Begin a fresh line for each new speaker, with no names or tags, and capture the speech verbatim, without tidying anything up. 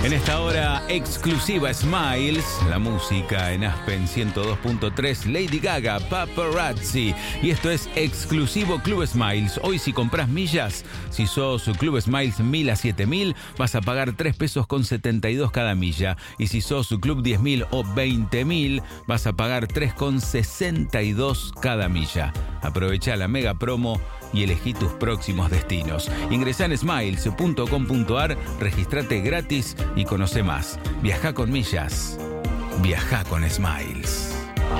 En esta hora exclusiva Smiles, la música en Aspen ciento dos punto tres, Lady Gaga, Paparazzi. Y esto es exclusivo Club Smiles. Hoy si compras millas, si sos Club Smiles mil a siete mil, vas a pagar tres pesos con setenta y dos cada milla. Y si sos Club diez mil o veinte mil, vas a pagar tres con sesenta y dos cada milla. Aprovecha la mega promo y elegí tus próximos destinos. Ingresá en smiles punto com punto ar, registrate gratis y conoce más. Viajá con millas. Viajá con Smiles.